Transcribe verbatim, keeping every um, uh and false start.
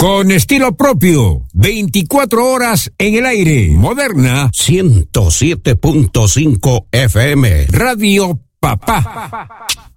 Con estilo propio, veinticuatro horas en el aire. Moderna ciento siete punto cinco F M. Radio Papá.